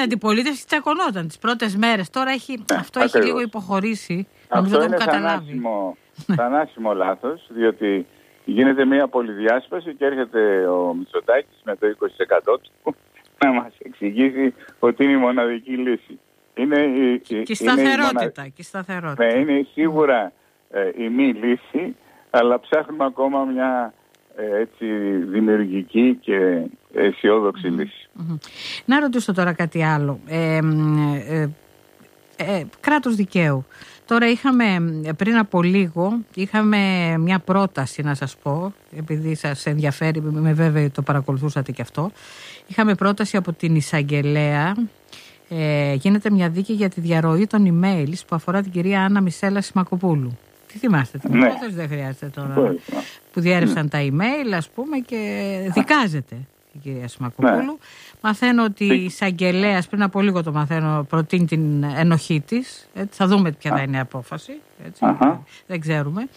αντιπολίτευση τσακωνόταν τις πρώτες μέρες. Τώρα αυτό έχει λίγο υποχωρήσει. Αυτό είναι θανάσιμο λάθος, διότι γίνεται μια πολυδιάσπαση και έρχεται ο Μητσοτάκης με το 20% του να μας εξηγήσει ότι είναι η μοναδική λύση. Και η σταθερότητα. Ναι, είναι σίγουρα η μη λύση, αλλά ψάχνουμε ακόμα μια έτσι δημιουργική και αισιόδοξη λύση. Να ρωτήσω τώρα κάτι άλλο. Κράτος δικαίου. Τώρα πριν από λίγο μια πρόταση, να σας πω, επειδή σας ενδιαφέρει, με βέβαιη το παρακολουθούσατε και αυτό. Είχαμε πρόταση από την εισαγγελέα. Γίνεται μια δίκη για τη διαρροή των emails που αφορά την κυρία Άννα Μισέλα Σιμακοπούλου. Τι θυμάστε την υπόθεση, δεν χρειάζεται τώρα. Που διέρευσαν τα email, ας πούμε, και δικάζεται η κυρία Σιμακοπούλου. Μαθαίνω ότι η εισαγγελέας, πριν από λίγο το μαθαίνω, προτείνει την ενοχή της. Θα δούμε ποια θα είναι η απόφαση. Έτσι, δεν ξέρουμε.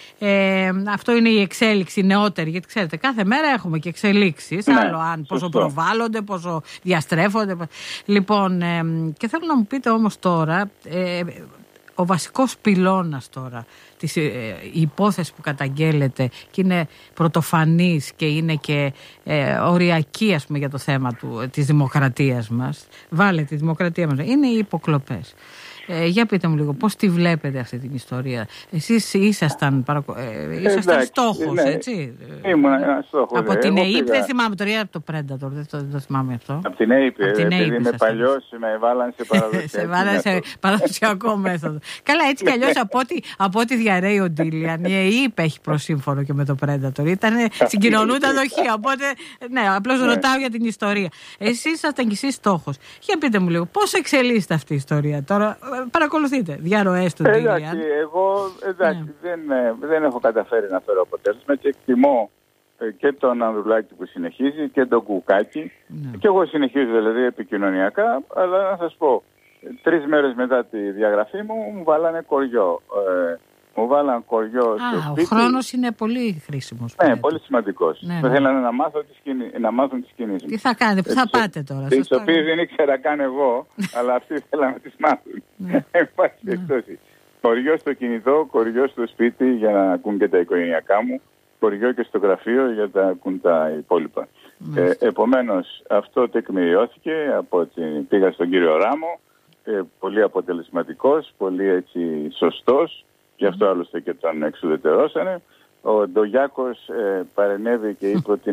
Αυτό είναι η εξέλιξη νεότερη, γιατί ξέρετε κάθε μέρα έχουμε και εξελίξεις, άλλο αν πόσο προβάλλονται, πόσο διαστρέφονται. Λοιπόν, και θέλω να μου πείτε όμως τώρα, ο βασικός πυλώνας τώρα, η υπόθεση που καταγγέλλεται και είναι πρωτοφανής και είναι και οριακή, ας πούμε, για το θέμα της δημοκρατίας μας, βάλε τη δημοκρατία μας, είναι οι υποκλοπές. Για πείτε μου λίγο, πώς τη βλέπετε αυτή την ιστορία? Εσείς ήσασταν στόχος, ναι, έτσι? Ήμουν ένας στόχος. Από την ΕΕΠ, δεν θυμάμαι τώρα, ή από το Predator, δεν το θυμάμαι αυτό. Από την ΕΕΠ, επειδή είμαι παλιός, με βάλαν σε παραδοσιακό. Σε βάλαν σε παραδοσιακό μέθοδο. Καλά, έτσι κι αλλιώς από ό,τι διαρρέει ο Ντίλιαν, η ΕΕΠ έχει προσύμφωνο και με το Predator. Συγκοινωνούνταν δοχεία, οπότε, ναι, απλώς ρωτάω για την ιστορία. Εσείς ήσασταν κι εσείς στόχος. Για πείτε μου λίγο, πώς εξελίσσεται αυτή η ιστορία τώρα? Παρακολουθείτε διαρροές του Ντίλιαν. Εγώ δεν έχω καταφέρει να φέρω αποτέλεσμα και εκτιμώ και τον Ανδρουλάκη που συνεχίζει και τον Κουκάκη. Και εγώ συνεχίζω δηλαδή επικοινωνιακά, αλλά να σας πω, 3 μέρες μετά τη διαγραφή μου βάλανε κοριό. Μου βάλαν κοριό στο σπίτι. Ο χρόνος είναι πολύ χρήσιμος. Ναι, πολύ σημαντικός. Θέλανε να μάθουν τις κινήσεις μου. Τι θα κάνετε, πού θα πάτε τώρα? Τις οποίες δεν ήξερα καν εγώ, αλλά αυτοί θέλανε να τις μάθουν. Εν πάση περιπτώσει. Κοριό στο κινητό, κοριό στο σπίτι για να ακούν και τα οικογενειακά μου, κοριό και στο γραφείο για να ακούν τα υπόλοιπα. Επομένως, αυτό τεκμηριώθηκε πήγα στον κύριο Ράμο, πολύ αποτελεσματικός, πολύ έτσι σωστός. Γι' αυτό άλλωστε και τον εξουδετερώσανε. Ο Ντογιάκος παρενέβη και είπε ότι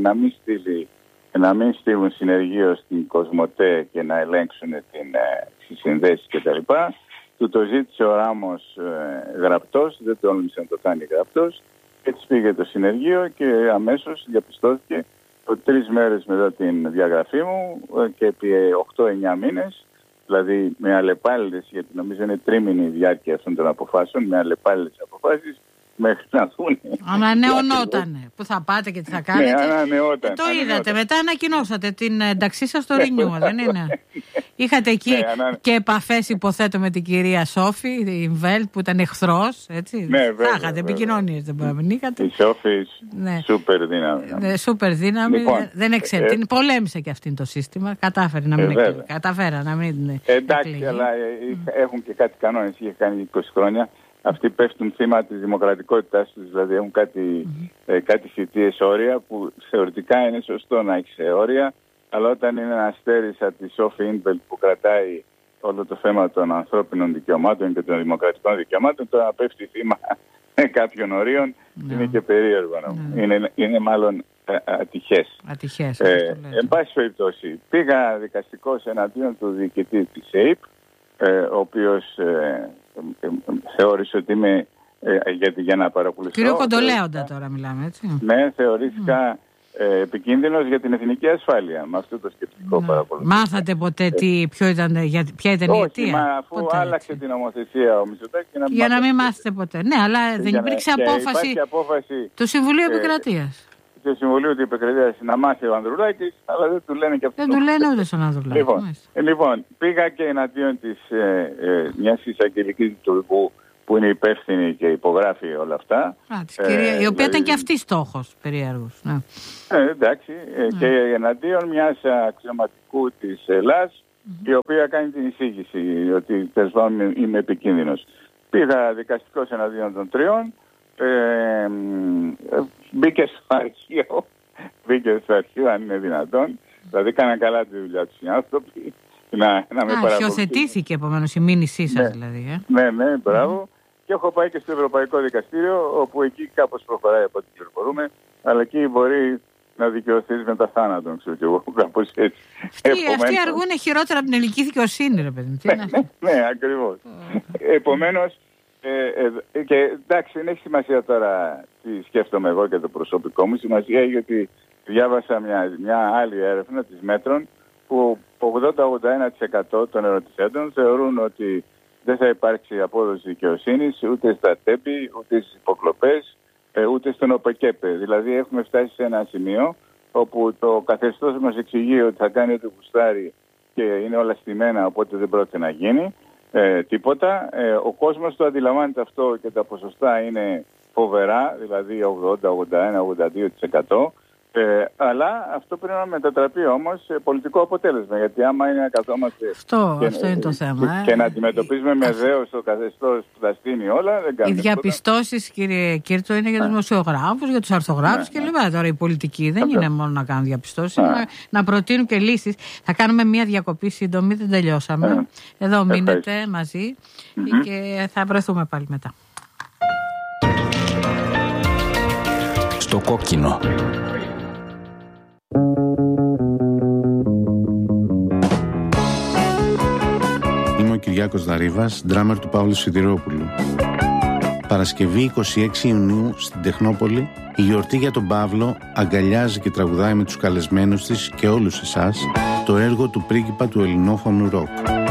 να μην στείλουν συνεργείο στην Κοσμοτέ και να ελέγξουν τις συνδέσεις κτλ. Του το ζήτησε ο Ράμος γραπτός, δεν το όλμησε να το κάνει γραπτός. Έτσι πήγε το συνεργείο και αμέσως διαπιστώθηκε ότι 3 μέρες μετά την διαγραφή μου και επί 8-9 μήνες, δηλαδή με αλλεπάλληλες, γιατί νομίζω είναι τρίμηνη η διάρκεια αυτών των αποφάσεων, με αλλεπάλληλες αποφάσεις, μέχρι να δουν. Ανανεωνότανε. Πού θα πάτε και τι θα κάνετε. Ναι, ανανεώταν. Το είδατε. Μετά ανακοινώσατε την ενταξή σας στο Renew, δεν είναι? Είχατε εκεί και επαφές, υποθέτω, με την κυρία Σόφη, η Βέλτ, που ήταν εχθρός, έτσι. Ναι, βέβαια. Θα είχατε επικοινωνίες, δεν μπορεί να μην είχατε. Η Σόφη, σούπερ δύναμη. Σούπερ δύναμη. Δεν εξαιρετική. Πολέμησε και αυτήν το σύστημα. Κατάφερε να μην εκλεγεί. Κατάφερα να μην. Εντάξει, αλλά έχουν και κάτι κανόνες. Είχε κάνει 20 χρόνια. Αυτοί πέφτουν θύμα της δημοκρατικότητας τους, δηλαδή έχουν κάτι θητείες όρια που θεωρητικά είναι σωστό να έχει όρια, αλλά όταν είναι ένα αστέρι σαν τη Σόφη Ίνβελτ που κρατάει όλο το θέμα των ανθρώπινων δικαιωμάτων και των δημοκρατικών δικαιωμάτων, τώρα πέφτει θύμα κάποιων ορίων, είναι και περίεργο. Είναι μάλλον ατυχές. Εν πάση περιπτώσει, πήγα δικαστικός εναντίον του διοικητή της ΕΕΠ, ο οποίος θεώρησε ότι είμαι για να παρακολουθήσω. Κύριο Κοντολέοντα τώρα μιλάμε, έτσι. Ναι, θεωρήθηκα επικίνδυνος για την εθνική ασφάλεια με αυτό το σκεπτικό παρακολουθήσω. Μάθατε ποτέ ποια ήταν η αιτία? Όχι, αφού ποτέ, άλλαξε την νομοθεσία ο Μητσοτάκης για να μην μάθετε ποτέ. Ναι, αλλά δεν υπήρξε απόφαση του Συμβουλίου Επικρατείας. Του Συμβουλίου της Επικρατείας να μάθει ο Ανδρουλάκης, αλλά δεν του λένε και αυτό. Δεν του λένε ούτε στον Ανδρουλάκη. Λοιπόν, πήγα και εναντίον της μιας εισαγγελικής λειτουργού που είναι υπεύθυνη και υπογράφει όλα αυτά. Η οποία ήταν και αυτή στόχος περιέργως. Εντάξει, και εναντίον μιας αξιωματικού της ΕΛΑΣ, η οποία κάνει την εισήγηση ότι τέλος πάντων είμαι επικίνδυνος. Πήγα δικαστικός εναντίον των τριών, μπήκε στο αρχείο αν είναι δυνατόν, δηλαδή κάναν καλά τη δουλειά τους οι άνθρωποι. Να με αρχιοθετήθηκε επομένως η μήνυσή σας, δηλαδή. Ναι, μπράβο. Και έχω πάει και στο Ευρωπαϊκό Δικαστήριο, όπου εκεί κάπως προχωράει από ό,τι πληροφορούμε, αλλά εκεί μπορεί να δικαιωθείς με τα θάνατον, ξέρω και εγώ, κάπως έτσι. Αυτοί αργούν χειρότερα από την ελληνική δικαιοσύνη, ρε παιδί μου. Ναι, ακριβώς. Επομένως, και εντάξει, δεν έχει σημασία τώρα τι σκέφτομαι εγώ και το προσωπικό μου. Σημασία έχει ότι διάβασα μια άλλη έρευνα της Μέτρων, που 80-81% των ερωτησέντων θεωρούν ότι δεν θα υπάρξει απόδοση δικαιοσύνης ούτε στα τέμπη, ούτε στις υποκλοπές, ούτε στον ΟΠΕΚΕΠΕ. Δηλαδή έχουμε φτάσει σε ένα σημείο όπου το καθεστώς μας εξηγεί ότι θα κάνει ό,τι γουστάρει και είναι όλα στημένα, οπότε δεν πρόκειται να γίνει τίποτα. Ο κόσμος το αντιλαμβάνεται αυτό και τα ποσοστά είναι φοβερά, δηλαδή 80, 81, 82%. Αλλά αυτό πρέπει να μετατραπεί όμως σε πολιτικό αποτέλεσμα. Γιατί άμα είναι να καθόμαστε. Αυτό είναι το θέμα. Και να αντιμετωπίζουμε με δέος το καθεστώς που τα στείνει όλα, δεν κάνουμε. Οι διαπιστώσεις, κύριε Κίρτσο, είναι για τους δημοσιογράφους, για τους αρθογράφους κλπ. Τώρα η πολιτική δεν είναι μόνο να κάνουν διαπιστώσεις, να προτείνουν και λύσεις. Θα κάνουμε μια διακοπή σύντομη, δεν τελειώσαμε. Εδώ μείνετε μαζί και θα βρεθούμε πάλι μετά. Στο κόκκινο. Είμαι ο Κυριάκος Δαρίβας, ντράμερ του Παύλου Σιδηρόπουλου. Παρασκευή 26 Ιουνίου στην Τεχνόπολη, η γιορτή για τον Παύλο αγκαλιάζει και τραγουδάει με τους καλεσμένους της και όλους εσάς το έργο του πρίγκιπα του ελληνόφωνου ροκ.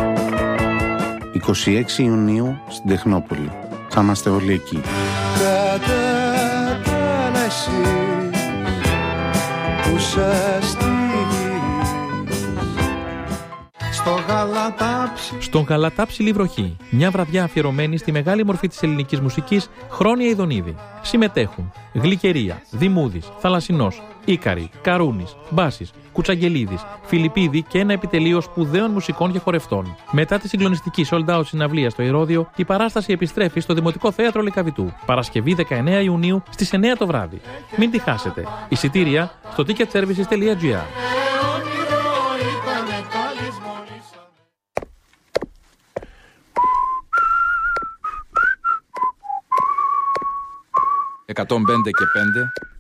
26 Ιουνίου στην Τεχνόπολη. Θα είμαστε όλοι εκεί. Στον Γαλατάψιλη βροχή, μια βραδιά αφιερωμένη στη μεγάλη μορφή της ελληνικής μουσικής, Χρόνια Ιδονίδη. Συμμετέχουν Γλυκερία, Δημούδης, Θαλασσινός, Ίκαρη, Καρούνης, Μπάσης, Κουτσαγγελίδης, Φιλιππίδη και ένα επιτελείο σπουδαίων μουσικών και χορευτών. Μετά τη συγκλονιστική sold out συναυλία στο Ηρώδειο, η παράσταση επιστρέφει στο Δημοτικό Θέατρο Λυκαβητού. Παρασκευή 19 Ιουνίου στις 9 το βράδυ. Μην τη χάσετε. Εισιτήρια στο ticketservices.gr. 105 και 5